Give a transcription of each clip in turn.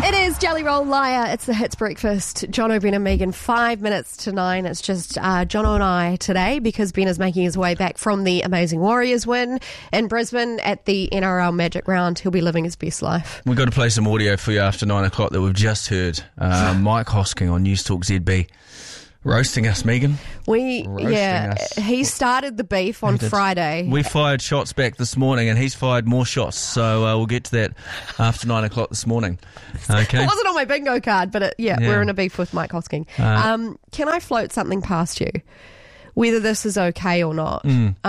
It is Jelly Roll Liar. It's the Hits Breakfast. Jono, Ben and Megan, 5 minutes to 9. It's just Jono and I today because Ben is making his way back from the Amazing Warriors win in Brisbane at the NRL Magic Round. He'll be living his best life. We've got to play some audio for you after 9 o'clock that we've just heard. Mike Hosking on News Talk ZB. Roasting us, Megan. He started the beef on Friday. We fired shots back this morning and he's fired more shots. So we'll get to that after 9 o'clock this morning. Okay. It wasn't on my bingo card, but we're in a beef with Mike Hosking. Can I float something past you? Whether this is okay or not.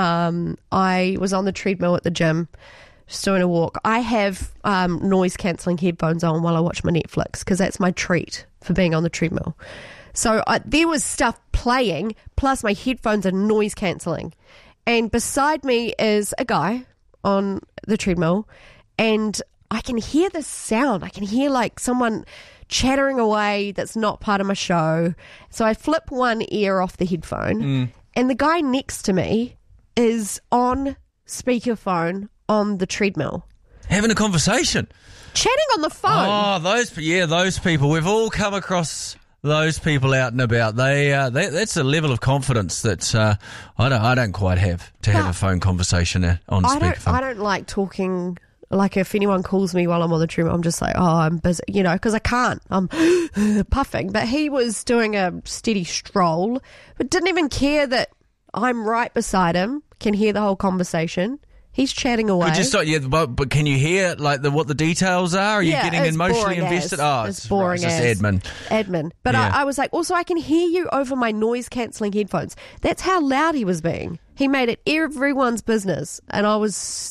I was on the treadmill at the gym, just doing a walk. I have noise-cancelling headphones on while I watch my Netflix because that's my treat for being on the treadmill. So there was stuff playing, plus my headphones are noise cancelling. And beside me is a guy on the treadmill, and I can hear this sound. I can hear like someone chattering away that's not part of my show. So I flip one ear off the headphone, and the guy next to me is on speakerphone on the treadmill. Having a conversation. Chatting on the phone. Oh, those people. We've all come across those people out and about. That's a level of confidence that I don't quite have to have a phone conversation on speakerphone. I don't like talking. Like if anyone calls me while I'm on the treadmill, I'm just like, I'm busy, because I can't. I'm puffing. But he was doing a steady stroll, but didn't even care that I'm right beside him. Can hear the whole conversation. He's chatting away. But can you hear what the details are? Are you getting emotionally invested? It's boring as admin. But I was like, also I can hear you over my noise cancelling headphones. That's how loud he was being. He made it everyone's business, and I was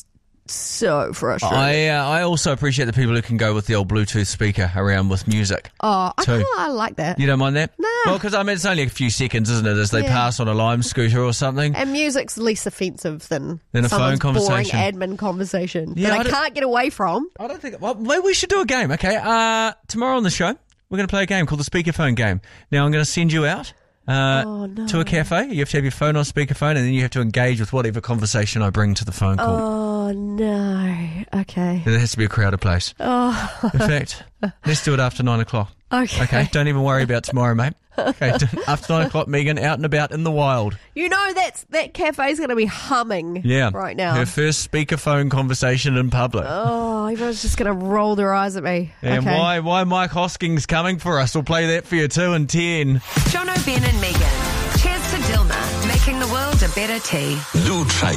so frustrated. I also appreciate the people who can go with the old Bluetooth speaker around with music. Oh, I like that. You don't mind that? No. Well, because it's only a few seconds, isn't it, as they pass on a Lime scooter or something. And music's less offensive than a phone conversation. Boring admin conversation that I can't get away from. I don't think. Well, maybe we should do a game. Okay. Tomorrow on the show, we're going to play a game called the Speakerphone Game. Now I'm going to send you out. To a cafe. You have to have your phone on speakerphone, and then you have to engage with whatever conversation I bring to the phone call. Oh, no. Okay. It has to be a crowded place. Oh. In fact, let's do it after 9 o'clock. Okay. Don't even worry about tomorrow, mate. Okay, after 9 o'clock, Megan, out and about in the wild. That cafe's going to be humming right now. Her first speakerphone conversation in public. Oh, everyone's just going to roll their eyes at me. And why Mike Hosking's coming for us. We'll play that for you too in 10. Jono, Ben and Megan. Cheers to Dilma, making the world a better tea. Lou Try